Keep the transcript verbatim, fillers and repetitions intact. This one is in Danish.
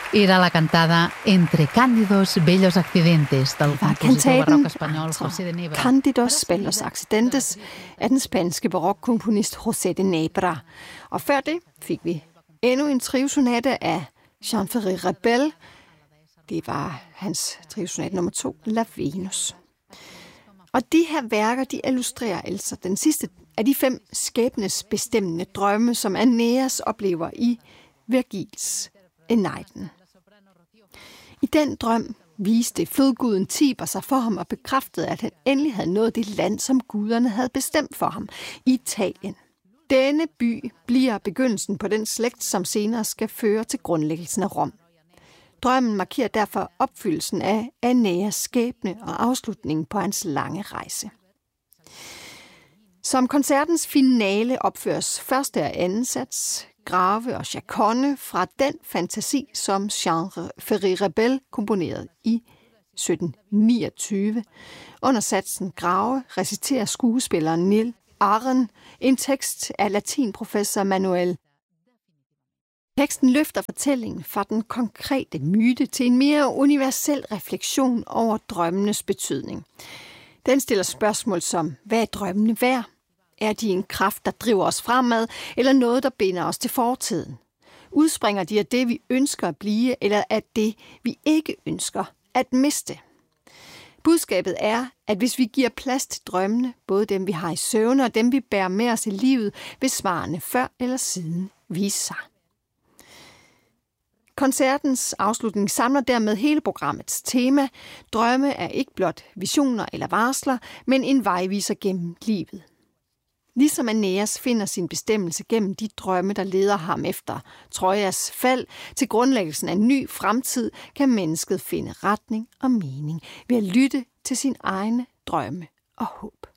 Era la cantada Entre Cándidos Bellos Accidentes del compositor barroc espanyol José de Nebra. Cándidos Bellos Accidentes af den spanske barokkomponist José de Nebra. Og før det fik vi endnu en trivsonate af Jean-Ferré Ravel. Det var hans trivsonate nummer to, La Venus. Og de her værker, de illustrerer altså den sidste af de fem skæbnesbestemmende drømme, som Aeneas oplever i Vergils Eneiden. I den drøm viste flodguden Tiber sig for ham og bekræftede, at han endelig havde nået det land, som guderne havde bestemt for ham, Italien. Denne by bliver begyndelsen på den slægt, som senere skal føre til grundlæggelsen af Rom. Drømmen markerer derfor opfyldelsen af Aeneas skæbne og afslutningen på hans lange rejse. Som koncertens finale opføres første og anden sats, Grave og Chaconne, fra den fantasi, som Jean-Ferré Ravel komponerede i sytten niogtyve. Under satsen Grave reciterer skuespilleren Nil Arendt en tekst af latinprofessor Manuel. Teksten løfter fortællingen fra den konkrete myte til en mere universel refleksion over drømmenes betydning. Den stiller spørgsmål som, hvad er drømmene værd? Er de en kraft, der driver os fremad, eller noget, der binder os til fortiden? Udspringer de af det, vi ønsker at blive, eller af det, vi ikke ønsker at miste? Budskabet er, at hvis vi giver plads til drømmene, både dem vi har i søvne og dem vi bærer med os i livet, vil svarene før eller siden vise sig. Koncertens afslutning samler dermed hele programmets tema. Drømme er ikke blot visioner eller varsler, men en vejviser gennem livet. Ligesom Aeneas finder sin bestemmelse gennem de drømme, der leder ham efter Trojas fald til grundlæggelsen af en ny fremtid, kan mennesket finde retning og mening ved at lytte til sine egne drømme og håb.